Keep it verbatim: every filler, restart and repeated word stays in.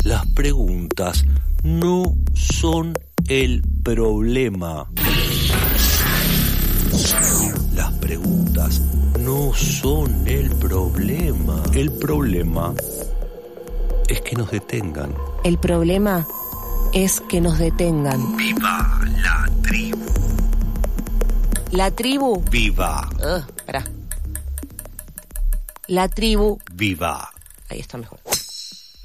Las preguntas no son el problema. Las preguntas no son el problema. El problema es que nos detengan. El problema es que nos detengan. ¡Viva la tribu! La tribu. ¡Viva! Uh, pará. La tribu. ¡Viva! Ahí está mejor.